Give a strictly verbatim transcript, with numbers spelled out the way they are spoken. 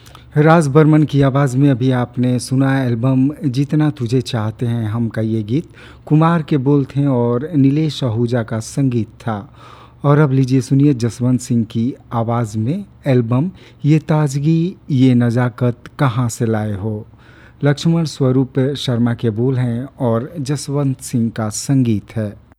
राज बर्मन की आवाज़ में अभी आपने सुना एल्बम जितना तुझे चाहते हैं हम का ये गीत कुमार के बोल थे और नीलेश आहूजा का संगीत था। और अब लीजिए सुनिए जसवंत सिंह की आवाज़ में एल्बम ये ताजगी ये नज़ाकत कहाँ से लाए हो। लक्ष्मण स्वरूप शर्मा के बोल हैं और जसवंत सिंह का संगीत है।